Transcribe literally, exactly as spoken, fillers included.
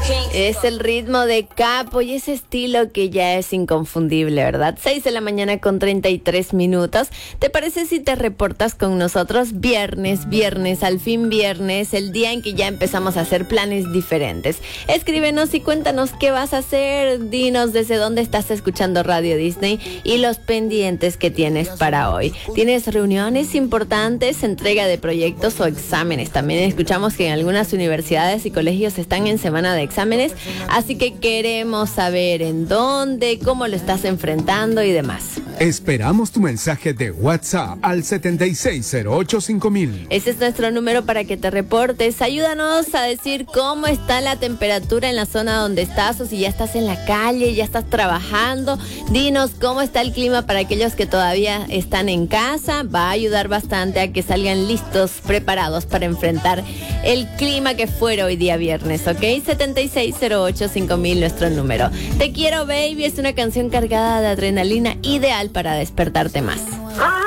Es el ritmo de Capo y ese estilo que ya es inconfundible, ¿verdad? seis de la mañana con treinta y tres minutos. ¿Te parece si te reportas con nosotros? Viernes, viernes, al fin viernes, el día en que ya empezamos a hacer planes diferentes. Escríbenos y cuéntanos qué vas a hacer. Dinos desde dónde estás escuchando Radio Disney y los pendientes que tienes para hoy. ¿Tienes reuniones importantes, entrega de proyectos o exámenes? También escuchamos que en algunas universidades y colegios están en semana de exámenes, así que queremos saber en dónde, cómo lo estás enfrentando y demás. Esperamos tu mensaje de WhatsApp al setenta y seis cero ocho cinco mil. Ese es nuestro número para que te reportes. Ayúdanos a decir cómo está la temperatura en la zona donde estás, o si ya estás en la calle, ya estás trabajando. Dinos cómo está el clima para aquellos que todavía están en casa. Va a ayudar bastante a que salgan listos, preparados para enfrentar el clima que fuera hoy día viernes, ¿ok? setenta y seis cero ocho cinco mil, nuestro número. Te quiero, baby, es una canción cargada de adrenalina, ideal para despertarte más.